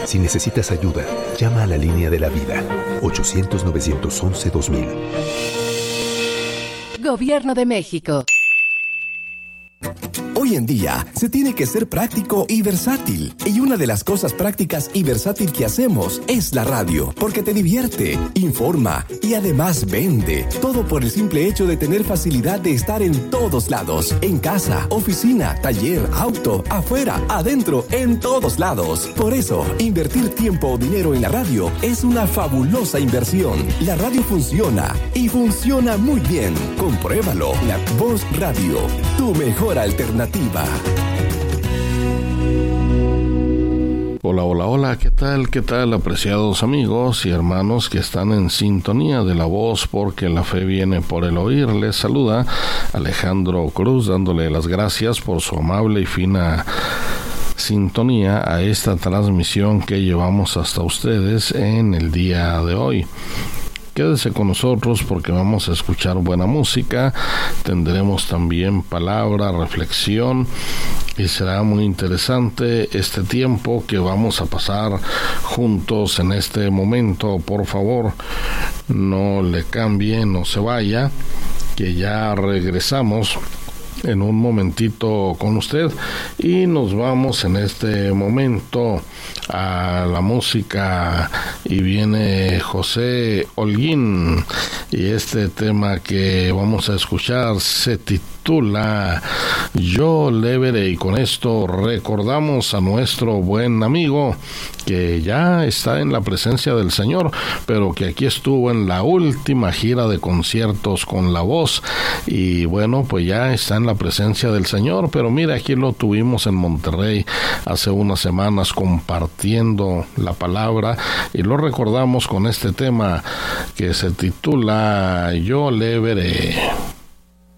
Si necesitas ayuda, llama a la línea de la vida, 800-911-2000. Gobierno de México. Hoy en día se tiene que ser práctico y versátil. Y una de las cosas prácticas y versátil que hacemos es la radio, porque te divierte, informa y además vende. Todo por el simple hecho de tener facilidad de estar en todos lados. En casa, oficina, taller, auto, afuera, adentro, en todos lados. Por eso, invertir tiempo o dinero en la radio es una fabulosa inversión. La radio funciona y funciona muy bien. Compruébalo. La Voz Radio, tu mejor alternativa. Hola, hola, hola, ¿qué tal, apreciados amigos y hermanos que están en sintonía de La Voz, porque la fe viene por el oír? Les saluda Alejandro Cruz, dándole las gracias por su amable y fina sintonía a esta transmisión que llevamos hasta ustedes en el día de hoy. Quédese con nosotros porque vamos a escuchar buena música, tendremos también palabra, reflexión y será muy interesante este tiempo que vamos a pasar juntos en este momento. Por favor, no le cambie, no se vaya, que ya regresamos en un momentito con usted y nos vamos en este momento a la música y viene José Holguín y este tema que vamos a escuchar se titula Yo le veré, y con esto recordamos a nuestro buen amigo que ya está en la presencia del Señor, pero que aquí estuvo en la última gira de conciertos con La Voz y bueno, pues ya está en la presencia del Señor. Pero mira, aquí lo tuvimos en Monterrey hace unas semanas compartiendo la palabra y lo recordamos con este tema que se titula Yo le veré.